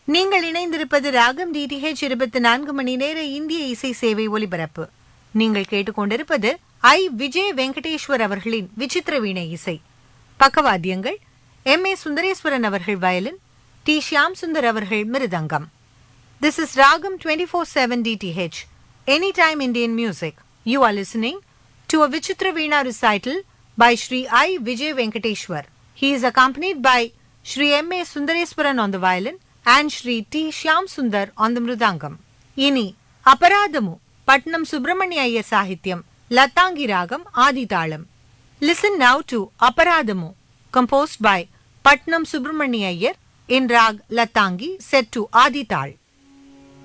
நீங்கள் இணைந்திருப்பது ராகம் டிடிஹெச் 24 மணி நேர இந்திய இசை சேவை ஒலிபரப்பு. நீங்கள் கேட்டுக்கொண்டிருப்பது ஐ. விஜய் வெங்கடேஸ்வர் அவர்களின் விசித்திர வீணை இசை. பக்கவாத்தியங்கள் M.A. சுந்தரேஸ்வரன் அவர்கள் வயலின், டி. ஷியாம் சுந்தர் அவர்கள் மிருதங்கம். This is Ragam 24/7 DTH, Anytime Indian Music. You are listening to a Vichitra Veena recital by Shri I. Vijay Venkateshwar. He is accompanied by Shri M.A. Sundareswaran on the violin and Shri T. Shyam Sundar on the mridangam. Ini Aparadamu, Patnam Subramanya Iyer Sahityam, Latangi Ragam Adi Talam. Listen now to Aparadamu, composed by Patnam Subramanya Iyer in Rag Latangi, set to Adi Tal.